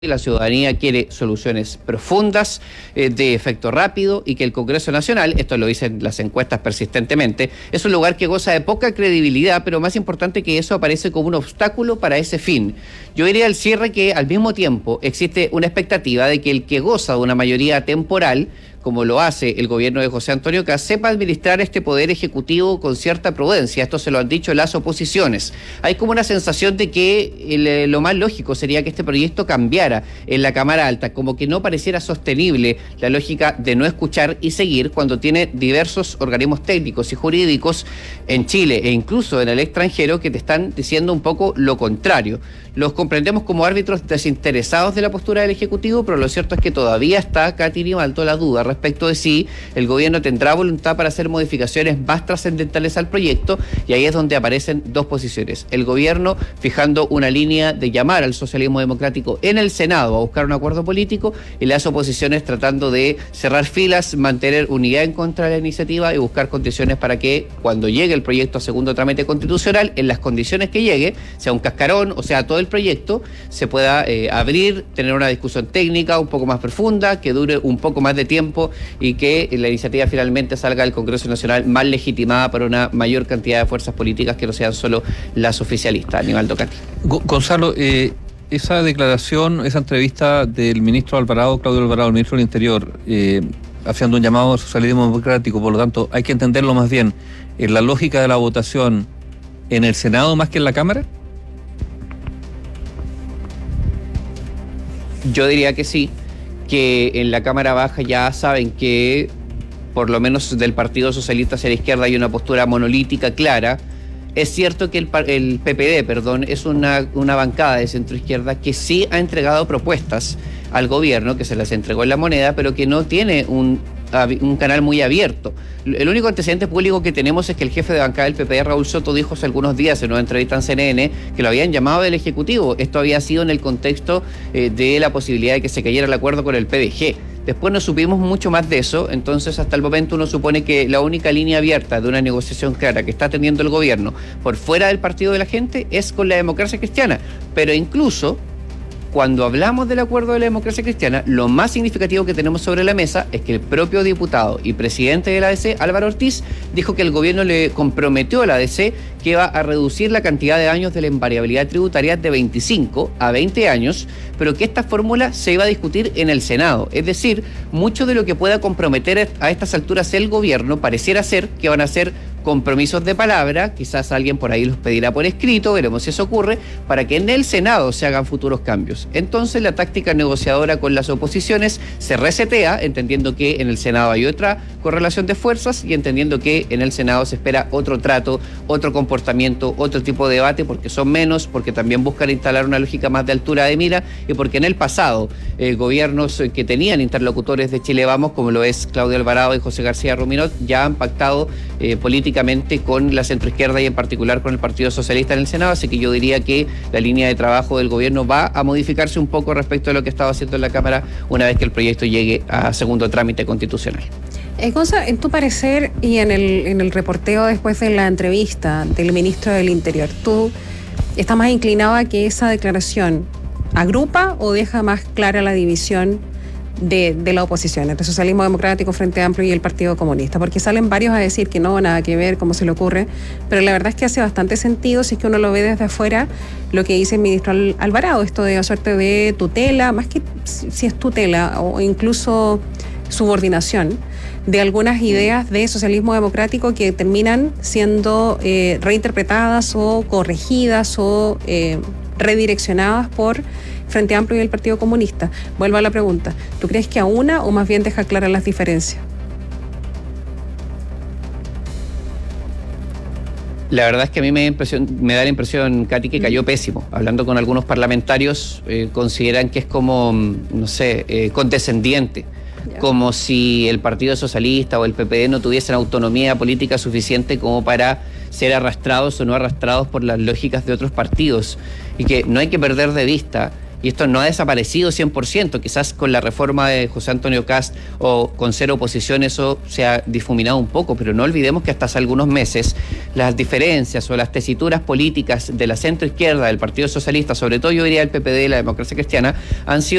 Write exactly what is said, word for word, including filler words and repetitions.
La ciudadanía quiere soluciones profundas, eh, de efecto rápido, y que el Congreso Nacional, esto lo dicen las encuestas persistentemente, es un lugar que goza de poca credibilidad, pero más importante que eso, aparece como un obstáculo para ese fin. Yo diría al cierre que al mismo tiempo existe una expectativa de que el que goza de una mayoría temporal, como lo hace el gobierno de José Antonio Kast, sepa administrar este poder ejecutivo con cierta prudencia. Esto se lo han dicho las oposiciones. Hay como una sensación de que el, lo más lógico sería que este proyecto cambiara en la Cámara Alta, como que no pareciera sostenible la lógica de no escuchar y seguir cuando tiene diversos organismos técnicos y jurídicos en Chile e incluso en el extranjero que te están diciendo un poco lo contrario. Los comprendemos como árbitros desinteresados de la postura del Ejecutivo, pero lo cierto es que todavía está acá tiene alto la duda respecto de si el gobierno tendrá voluntad para hacer modificaciones más trascendentales al proyecto, y ahí es donde aparecen dos posiciones. El gobierno fijando una línea de llamar al socialismo democrático en el Senado a buscar un acuerdo político, y las oposiciones tratando de cerrar filas, mantener unidad en contra de la iniciativa y buscar condiciones para que cuando llegue el proyecto a segundo trámite constitucional, en las condiciones que llegue, sea un cascarón o sea todo el proyecto, se pueda eh, abrir, tener una discusión técnica un poco más profunda, que dure un poco más de tiempo y que la iniciativa finalmente salga del Congreso Nacional más legitimada para una mayor cantidad de fuerzas políticas que no sean solo las oficialistas. Aníbal Cati. Gonzalo, eh, esa declaración, esa entrevista del ministro Alvarado, Claudio Alvarado, el ministro del Interior, eh, haciendo un llamado al socialismo democrático, por lo tanto, hay que entenderlo más bien en la lógica de la votación en el Senado más que en la Cámara. Yo diría que sí, que en la Cámara Baja ya saben que por lo menos del Partido Socialista hacia la izquierda hay una postura monolítica clara. Es cierto que el, el P P D, perdón, es una, una bancada de centroizquierda que sí ha entregado propuestas al gobierno, que se las entregó en La Moneda, pero que no tiene un, un canal muy abierto. El único antecedente público que tenemos es que el jefe de bancada del P P D, Raúl Soto, dijo hace algunos días en una entrevista en C N N que lo habían llamado del Ejecutivo. Esto había sido en el contexto eh, de la posibilidad de que se cayera el acuerdo con el P D G. Después no supimos mucho más de eso, entonces hasta el momento uno supone que la única línea abierta de una negociación clara que está teniendo el gobierno por fuera del partido de la gente es con la Democracia Cristiana. Pero incluso cuando hablamos del acuerdo de la Democracia Cristiana, lo más significativo que tenemos sobre la mesa es que el propio diputado y presidente de la A D C, Álvaro Ortiz, dijo que el gobierno le comprometió a la A D C que va a reducir la cantidad de años de la invariabilidad tributaria de veinticinco a veinte años, pero que esta fórmula se iba a discutir en el Senado. Es decir, mucho de lo que pueda comprometer a estas alturas el gobierno pareciera ser que van a ser compromisos de palabra, quizás alguien por ahí los pedirá por escrito, veremos si eso ocurre, para que en el Senado se hagan futuros cambios. Entonces la táctica negociadora con las oposiciones se resetea, entendiendo que en el Senado hay otra correlación de fuerzas y entendiendo que en el Senado se espera otro trato, otro comportamiento, otro tipo de debate, porque son menos, porque también buscan instalar una lógica más de altura de mira y porque en el pasado eh, gobiernos que tenían interlocutores de Chile Vamos, como lo es Claudio Alvarado y José García Ruminot, ya han pactado eh, políticamente con la centroizquierda y en particular con el Partido Socialista en el Senado, así que yo diría que la línea de trabajo del gobierno va a modificarse un poco respecto a lo que estaba haciendo en la Cámara una vez que el proyecto llegue a segundo trámite constitucional. Eh, Gonza, en tu parecer y en el, en el reporteo después de la entrevista del ministro del Interior, ¿tú estás más inclinado a que esa declaración agrupa o deja más clara la división De, de la oposición, entre Socialismo Democrático, Frente Amplio y el Partido Comunista? Porque salen varios a decir que no, nada que ver, cómo se le ocurre, pero la verdad es que hace bastante sentido si es que uno lo ve desde afuera, lo que dice el ministro Alvarado, esto de suerte de tutela, más que si es tutela o incluso subordinación de algunas ideas de socialismo democrático que terminan siendo eh, reinterpretadas o corregidas o eh, redireccionadas por Frente Amplio y el Partido Comunista. Vuelvo a la pregunta, ¿tú crees que aúna o más bien deja claras las diferencias? La verdad es que a mí me da, impresión, me da la impresión, Katy, que cayó pésimo. Hablando con algunos parlamentarios, eh, consideran que es como, no sé, eh, condescendiente. Yeah. Como si el Partido Socialista o el P P D no tuviesen autonomía política suficiente como para ser arrastrados o no arrastrados por las lógicas de otros partidos. Y que no hay que perder de vista y esto no ha desaparecido cien por ciento, quizás con la reforma de José Antonio Kast o con ser oposición eso se ha difuminado un poco, pero no olvidemos que hasta hace algunos meses las diferencias o las tesituras políticas de la centro izquierda, del Partido Socialista, sobre todo yo diría el P P D, la Democracia Cristiana, han sido